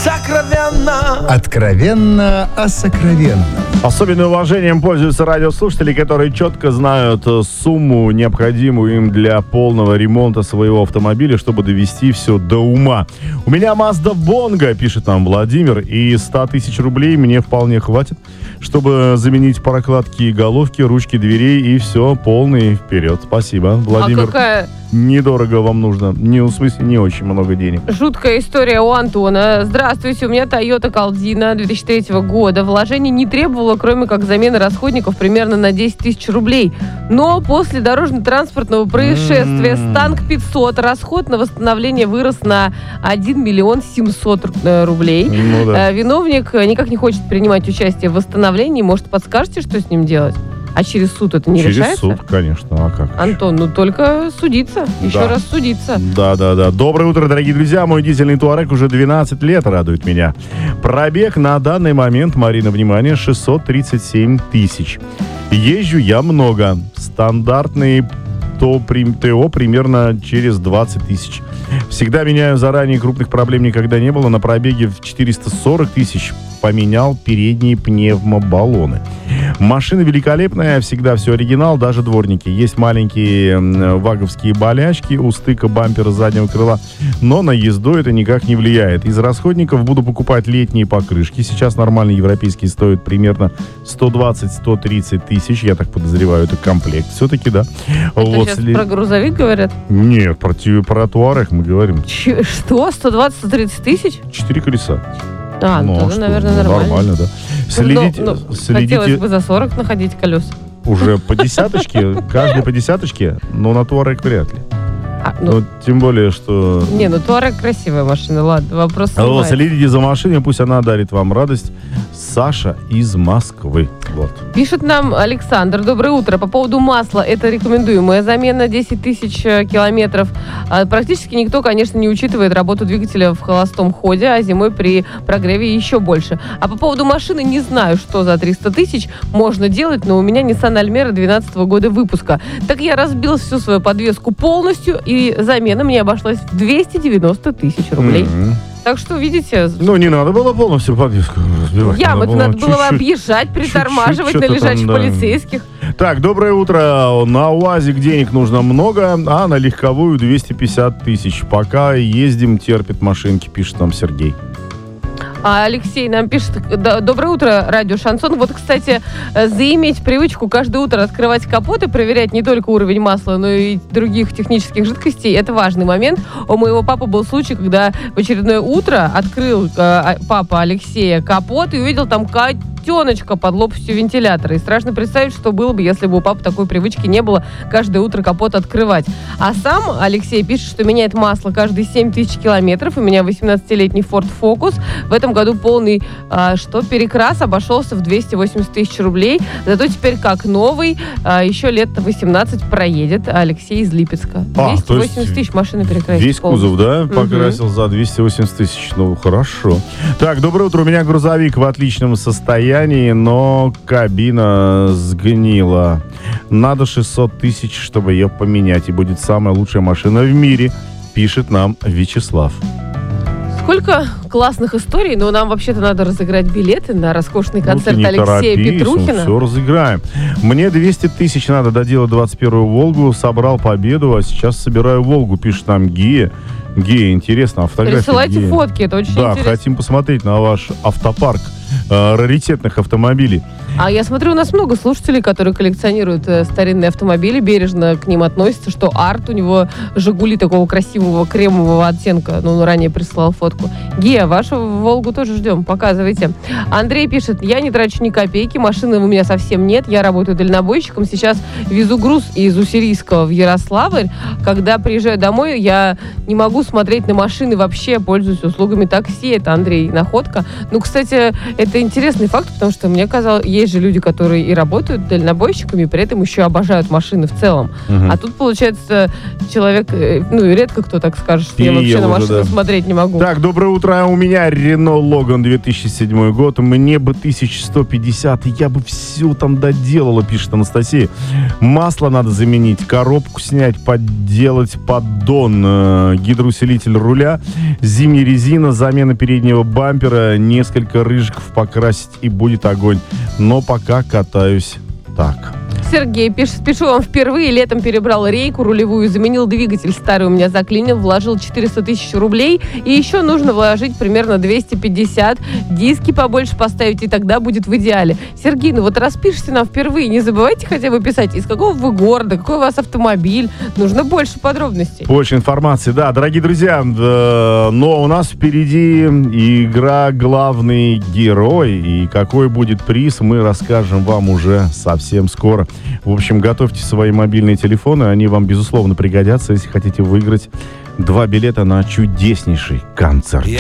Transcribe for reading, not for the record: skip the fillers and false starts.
сокровенно. Откровенно о сокровенном. Особенным уважением пользуются радиослушатели, которые четко знают сумму, необходимую им для полного ремонта своего автомобиля, чтобы довести все до ума. У меня Mazda Bongo, пишет нам Владимир, и 100 тысяч рублей мне вполне хватит, чтобы заменить прокладки и головки, ручки дверей, и все, полный вперед. Спасибо, Владимир. А какая недорого вам нужно. В смысле, не очень много денег. жуткая история у Антона. Здравствуйте, у меня Toyota Caldina 2003 года. Вложений не требовало, кроме как замены расходников, примерно на 10 тысяч рублей. Но после дорожно-транспортного происшествия с Танк 500 расход на восстановление вырос на 1 миллион 700 рублей. Ну, да. Виновник никак не хочет принимать участие в восстановлении. Может, подскажете, что с ним делать? А через суд это не решается? Через суд, конечно. А как? Антон, только судиться. Еще раз судиться. Да. Доброе утро, дорогие друзья. Мой дизельный Туарек уже 12 лет радует меня. Пробег на данный момент, Марина, внимание, 637 тысяч. Езжу я много. Стандартный ТО примерно через 20 тысяч. Всегда меняю заранее, крупных проблем никогда не было. На пробеге в 440 тысяч поменял передние пневмобаллоны. Машина великолепная, всегда все оригинал, даже дворники. Есть маленькие ваговские болячки у стыка бампера заднего крыла, но на езду это никак не влияет. Из расходников буду покупать летние покрышки. Сейчас нормальные европейские стоят примерно 120-130 тысяч. Я так подозреваю, это комплект все-таки, да. Это вот сейчас про грузовик говорят? Нет, про Туарек мы говорим. Что? 120-130 тысяч? 4 колеса. Тоже, наверное, нормально. Да. Хотелось бы за 40 находить колеса. Уже по десяточке, каждый по десяточке, но на Туарек вряд ли. Тем более, что... Туарек красивая машина, ладно, вопрос снимается. Следите за машиной, пусть она дарит вам радость. Саша из Москвы. Вот. Пишет нам Александр. Доброе утро. По поводу масла. Это рекомендуемая замена 10 тысяч километров. Практически никто, конечно, не учитывает работу двигателя в холостом ходе, а зимой при прогреве еще больше. А по поводу машины не знаю, что за 300 тысяч можно делать, но у меня Nissan Almera 2012 года выпуска. Так я разбил всю свою подвеску полностью, и замена мне обошлась в 290 тысяч рублей. Так что, видите... не надо было полностью подвеску разбивать. Ямы-то надо было объезжать, притормаживать на лежачих полицейских. Так, доброе утро. На УАЗик денег нужно много, а на легковую 250 тысяч. Пока ездим, терпит машинки, пишет нам Сергей. А Алексей нам пишет: доброе утро, радио Шансон. Вот, кстати, заиметь привычку каждое утро открывать капот и проверять не только уровень масла, но и других технических жидкостей, это важный момент. У моего папы был случай, когда в очередное утро открыл папа Алексея капот и увидел там котеночка под лопастью вентилятора. И страшно представить, что было бы, если бы у папы такой привычки не было каждое утро капот открывать. А сам Алексей пишет, что меняет масло каждые 7 тысяч километров. У меня 18-летний Ford Focus. В этом году полный перекрас обошелся в 280 тысяч рублей. Зато теперь как новый, еще лет 18 проедет. Алексей из Липецка. 280 тысяч машины перекрасил. Весь кузов, да, покрасил за 280 тысяч. Хорошо. Так, доброе утро. У меня грузовик в отличном состоянии, но кабина сгнила. Надо 600 тысяч, чтобы ее поменять. И будет самая лучшая машина в мире, пишет нам Вячеслав. Сколько классных историй, но нам вообще-то надо разыграть билеты на роскошный концерт Алексея Петрухина. Все разыграем. Мне 200 тысяч надо доделать 21-ю Волгу, собрал Победу, а сейчас собираю Волгу, пишет нам Гия. Гея, интересно, а фотографии? Присылайте Гея. фотки, это очень интересно. Да, хотим посмотреть на ваш автопарк раритетных автомобилей. А я смотрю, у нас много слушателей, которые коллекционируют старинные автомобили, бережно к ним относятся, что арт у него «Жигули» такого красивого кремового оттенка. Он ранее прислал фотку. Гея, вашу Волгу тоже ждем, показывайте. Андрей пишет: я не трачу ни копейки, машины у меня совсем нет, я работаю дальнобойщиком, сейчас везу груз из Уссурийского в Ярославль. Когда приезжаю домой, я не могу смотреть на машины вообще, пользуюсь услугами такси. Это Андрей Находка. Кстати, это это интересный факт, потому что мне казалось, есть же люди, которые и работают дальнобойщиками, и при этом еще обожают машины в целом. А тут, получается, человек, редко кто так скажет, что я вообще на машину смотреть не могу. Так, доброе утро. У меня Renault Logan 2007 год. Мне бы 1150, и я бы все там доделала, пишет Анастасия. Масло надо заменить, коробку снять, подделать поддон, гидроусилитель руля, зимняя резина, замена переднего бампера, несколько рыжиков покрасить, и будет огонь. Но пока катаюсь так. Сергей пишет, пишу вам впервые, летом перебрал рейку рулевую, заменил двигатель старый, у меня заклинил, вложил 400 тысяч рублей, и еще нужно вложить примерно 250, диски побольше поставить, и тогда будет в идеале. Сергей, вот раз пишете нам впервые, не забывайте хотя бы писать, из какого вы города, какой у вас автомобиль, нужно больше подробностей. Больше информации, да, дорогие друзья, но у нас впереди игра «Главный герой», и какой будет приз, мы расскажем вам уже совсем скоро. В общем, готовьте свои мобильные телефоны, они вам, безусловно, пригодятся, если хотите выиграть 2 билета на чудеснейший концерт.